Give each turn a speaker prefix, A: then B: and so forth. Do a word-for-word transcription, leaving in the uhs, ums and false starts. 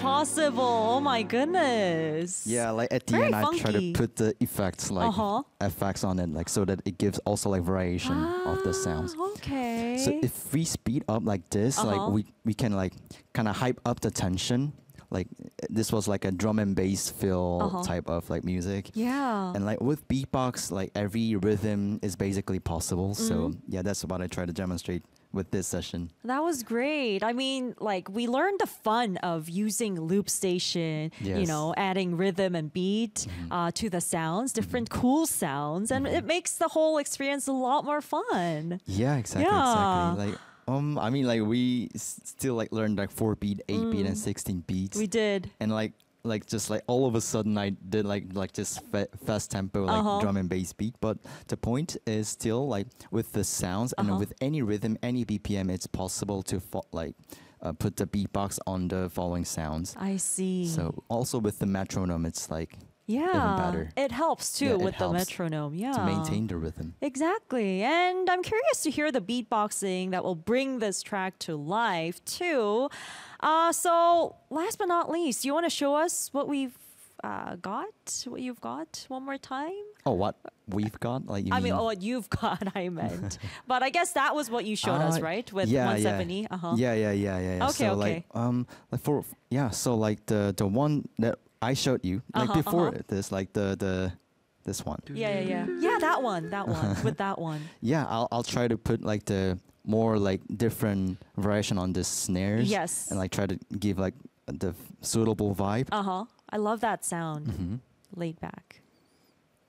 A: possible. Oh my goodness.
B: Yeah, like at the
A: Very
B: end, I try
A: funky.
B: to put the effects like
A: Uh-huh.
B: effects on it, like so that it gives also like variation of the sounds.
A: Ah, okay.
B: So if we speed up like this,
A: Uh-huh.
B: like we we can like kind of hype up the tension. Like this was like a drum and bass feel
A: Uh-huh.
B: type of like music.
A: yeah.
B: And like with beatbox, like every rhythm is basically possible. So
A: Mhm.
B: yeah, that's what I try to demonstrate with this session.
A: That was great. I mean, like we learned the fun of using loop station, you
B: Yes.
A: know, adding rhythm and beat uh, to the sounds, different cool sounds, and it makes the whole experience a lot more fun.
B: Yeah, exactly,
A: Yeah.
B: exactly. Like um, I mean, like we s- still like learned like four beat, eight beat, and sixteen beats.
A: We did.
B: And like like just like all of a sudden I did like like just fa- fast tempo like
A: Uh-huh.
B: drum and bass beat, but the point is still like with the sounds and
A: Uh-huh.
B: with any rhythm, any B P M, it's possible to fo- like uh, put the beatbox on the following sounds.
A: I see.
B: So also with the metronome, it's like
A: yeah,
B: better.
A: it helps too
B: Yeah, it
A: with the
B: helps
A: metronome. Yeah,
B: to maintain the rhythm.
A: Exactly. And I'm curious to hear the beatboxing that will bring this track to life too. Uh, so last but not least, you want to show us what we've uh, got? What you've got one more time?
B: Oh, what we've got? Like you
A: I mean,
B: mean?
A: oh, what you've got, I meant. But I guess that was what you showed us,
B: Uh,
A: right? With
B: yeah,
A: one
B: yeah.
A: seventy. Uh-huh.
B: Yeah, yeah, yeah, yeah, yeah.
A: Okay,
B: so
A: okay.
B: like um like for yeah, so like the the one that I showed you, like
A: Uh-huh,
B: before
A: uh-huh.
B: this, like the the this one.
A: Yeah, yeah, yeah. Yeah, that one, that one, with that one.
B: Yeah, I'll I'll try to put like the more like different variation on the snares.
A: Yes.
B: And like try to give like the f- suitable vibe.
A: Uh-huh. I love that sound.
B: Mhm.
A: Laid back.